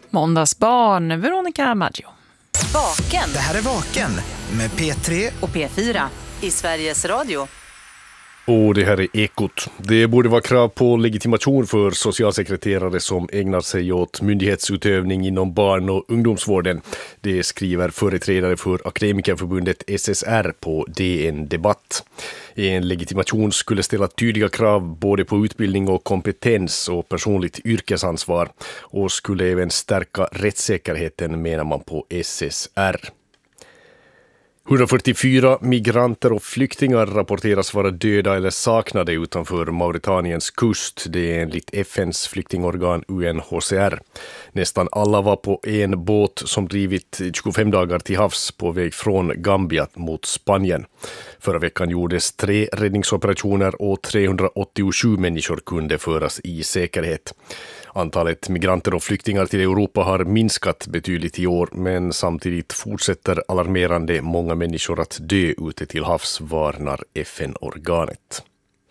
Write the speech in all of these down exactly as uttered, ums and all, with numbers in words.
Måndagsbarn, Veronica Maggio. Vaken. Det här är Vaken med P tre och P fyra i Sveriges Radio. Och det här är Ekot. Det borde vara krav på legitimation för socialsekreterare som ägnar sig åt myndighetsutövning inom barn- och ungdomsvården. Det skriver företrädare för Akademikerförbundet S S R på D N Debatt. En legitimation skulle ställa tydliga krav både på utbildning och kompetens och personligt yrkesansvar och skulle även stärka rättssäkerheten, menar man på S S R. hundrafyrtiofyra migranter och flyktingar rapporteras vara döda eller saknade utanför Mauretaniens kust. Det är enligt F N:s flyktingorgan U N H C R. Nästan alla var på en båt som drivit tjugofem dagar till havs på väg från Gambia mot Spanien. Förra veckan gjordes tre räddningsoperationer och trehundraåttiosju människor kunde föras i säkerhet. Antalet migranter och flyktingar till Europa har minskat betydligt i år, men samtidigt fortsätter alarmerande många människor att dö ute till havs, varnar F N-organet.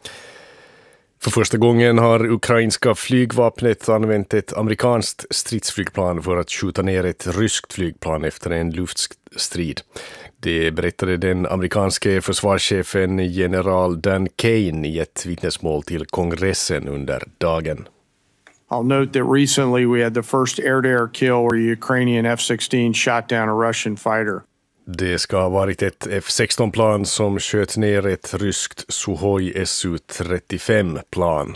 För första gången har ukrainska flygvapnet använt ett amerikanskt stridsflygplan för att skjuta ner ett ryskt flygplan efter en luftstrid. Det berättade den amerikanske försvarschefen general Dan Kane i ett vittnesmål till kongressen under dagen. I'll note that recently we had the first air-to-air kill where a Ukrainian F sexton shot down a Russian fighter. Det ska ha varit ett F sexton-plan som sköt ner ett ryskt Sukhoi S U trettiofem-plan.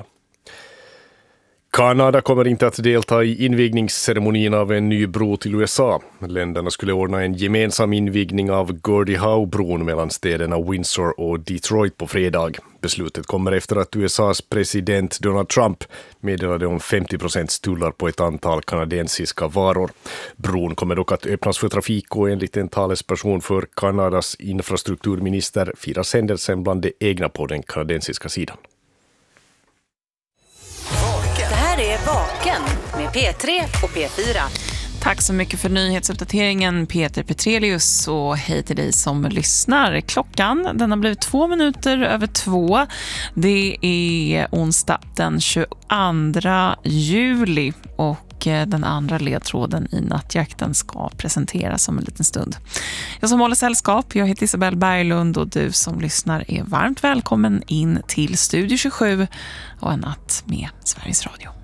Kanada kommer inte att delta i invigningsceremonin av en ny bro till U S A. Länderna skulle ordna en gemensam invigning av Gordie Howe-bron mellan städerna Windsor och Detroit på fredag. Beslutet kommer efter att U S A:s president Donald Trump meddelade om femtio procent tullar på ett antal kanadensiska varor. Bron kommer dock att öppnas för trafik och enligt en talesperson för Kanadas infrastrukturminister firas händelsen bland de egna på den kanadensiska sidan. Det här är Vaken med P tre och P fyra. Tack så mycket för nyhetsuppdateringen, Peter Petrelius, och hej till dig som lyssnar. Klockan, den har blivit två minuter över två. Det är onsdag den tjugoandra juli och den andra ledtråden i nattjakten ska presenteras om en liten stund. Jag som håller sällskap, jag heter Isabel Berglund och du som lyssnar är varmt välkommen in till Studio tjugosju och en natt med Sveriges Radio.